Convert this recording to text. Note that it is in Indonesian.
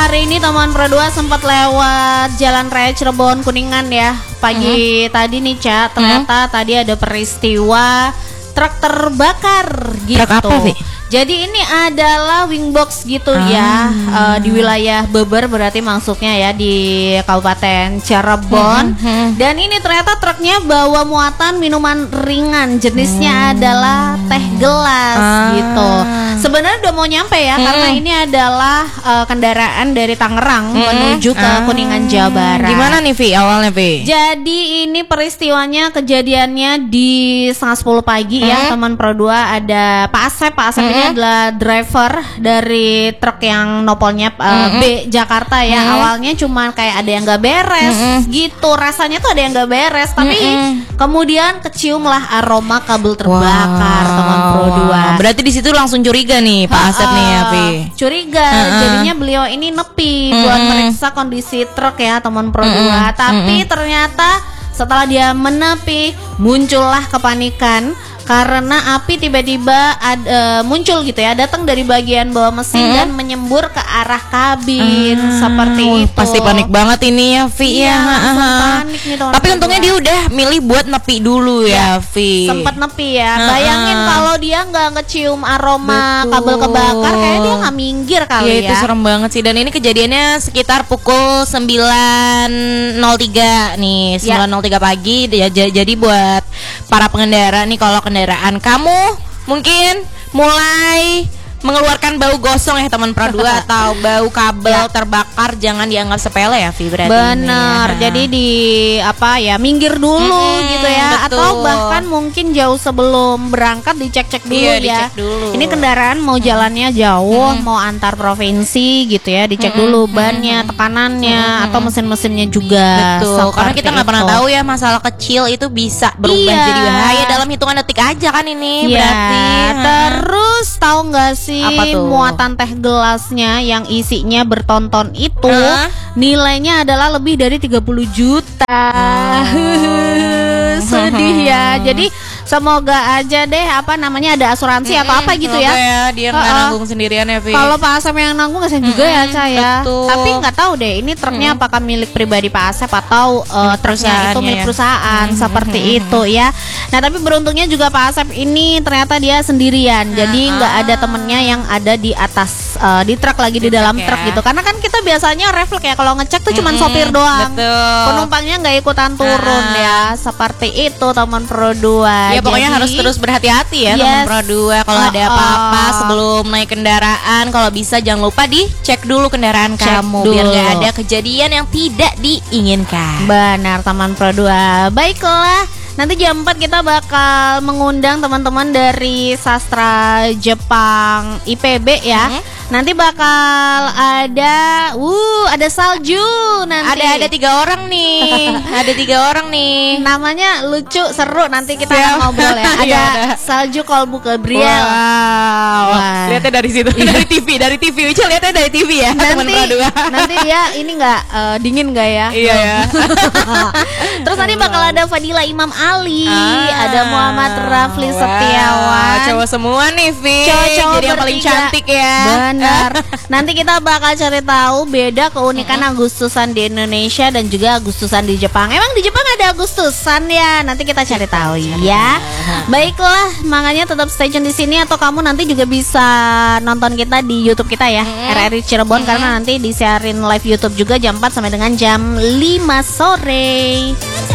hari ini teman Pro2 sempat lewat Jalan Raya Cirebon Kuningan ya. Pagi tadi nih, Ca, ternyata tadi ada peristiwa truk terbakar gitu. Truk apa, Vi? Jadi ini adalah wingbox gitu ya, di wilayah Beber berarti maksudnya ya, di Kabupaten Cirebon. Dan ini ternyata truknya bawa muatan minuman ringan, jenisnya adalah teh gelas gitu. Sebenarnya udah mau nyampe ya, karena ini adalah kendaraan dari Tangerang menuju ke Kuningan, Jawa Barat. Gimana nih, Vi, awalnya, Vi? Jadi ini peristiwanya kejadiannya di 9:30 pagi ya, teman Pro2. Ada Pak Asep. Pak Asep ini adalah driver dari truk yang nopolnya B Jakarta ya. Awalnya cuma kayak ada yang gak beres gitu, rasanya tuh ada yang gak beres, tapi kemudian keciumlah aroma kabel terbakar, teman Pro2. Berarti di situ langsung curiga nih Pak Asep nih ya, Vi. Curiga, jadinya beliau ini nepi buat meriksa kondisi truk ya, teman Pro2. Tapi ternyata setelah dia menepi, muncullah kepanikan karena api tiba-tiba muncul gitu ya, datang dari bagian bawah mesin dan menyembur ke arah kabin seperti itu. Pasti panik banget ini ya, Vi. Iya, panik nih, tapi untungnya dia udah milih buat nepi dulu ya, Vi. Sempat nepi ya. Bayangin kalau dia nggak ngecium aroma kabel kebakar, kayak dia nggak minggir kali ya. Itu serem banget sih. Dan ini kejadiannya sekitar pukul 9.03 nih, 9.03 pagi. Jadi buat para pengendara nih, kalau kendaraan kamu mungkin mulai mengeluarkan bau gosong ya, teman Pro2, atau bau kabel terbakar, jangan dianggap sepele ya, Vi, berarti. Bener, jadi di minggir dulu gitu ya, betul. atau bahkan mungkin jauh sebelum berangkat dicek-cek dulu ya. Dicek dulu. Ini kendaraan mau jalannya jauh, mau antar provinsi gitu ya, dicek dulu bannya, tekanannya, atau mesin-mesinnya juga. Betul, karena kita nggak pernah tahu ya, masalah kecil itu bisa berubah jadi bahaya dalam hitungan detik aja kan ini. Berarti terus tahu nggak sih, muatan teh gelasnya yang isinya bertonton itu nilainya adalah lebih dari 30 juta. Sedih ya. Jadi semoga aja deh ada asuransi atau apa gitu ya. Dia nggak nanggung sendirian ya, Vi. Kalau Pak Asep yang nanggung kasihan juga ya, Ca ya. Tapi nggak tahu deh ini truknya apakah milik pribadi Pak Asep atau truknya itu milik perusahaan seperti itu ya. Nah, tapi beruntungnya juga Pak Asep ini ternyata dia sendirian. Jadi nggak ada temennya yang ada di atas di truk, lagi di dalam truk gitu. Karena kan kita biasanya refleks ya, kalau ngecek tuh cuman sopir doang. Penumpangnya nggak ikutan turun ya. Seperti itu, teman Pro2. Ya pokoknya harus terus berhati-hati ya, teman Pro2. Kalau ada apa-apa sebelum naik kendaraan, kalau bisa jangan lupa dicek dulu kendaraan kamu biar nggak ada kejadian yang tidak diinginkan. Benar, teman Pro2. Baiklah, nanti jam 4 kita bakal mengundang teman-teman dari Sastra Jepang IPB ya. Nanti bakal ada salju nanti. Ada 3 orang nih. Ada 3 orang nih. Namanya lucu, seru, nanti kita akan ngobrol ya. Ada salju kolbu Gabriel. Wow. Lihatnya dari situ, dari TV. Uca lihatnya dari TV ya. Nanti dia ini nggak dingin nggak ya? Iya ya. Terus nanti bakal ada Fadila Imam Ali, ada Muhammad Rafli Setiawan. Cowok semua nih, Vi. Cowok-cowok jadi yang paling cantik ya. Benar. Nanti kita bakal cari tahu beda keunikan Agustusan di Indonesia dan juga Agustusan di Jepang. Emang di Jepang ada Agustusan ya? Nanti kita cari tahu ya. Baiklah, makanya tetap stay tune di sini, atau kamu nanti juga bisa nonton kita di YouTube kita ya, RRI Cirebon, karena nanti disiarin live YouTube juga jam 4 sampai dengan jam 5 sore.